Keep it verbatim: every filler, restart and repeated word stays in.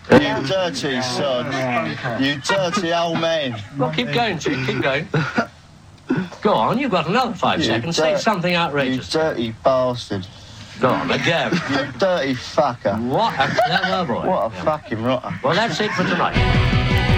You dirty son. You dirty old man. Well, keep going, chick, keep going. Go on, you've got another five You seconds. dir- Say something outrageous. You dirty bastard. Go on, again. You dirty fucker. What a clever boy. What a fucking rotter. Well, that's it for tonight.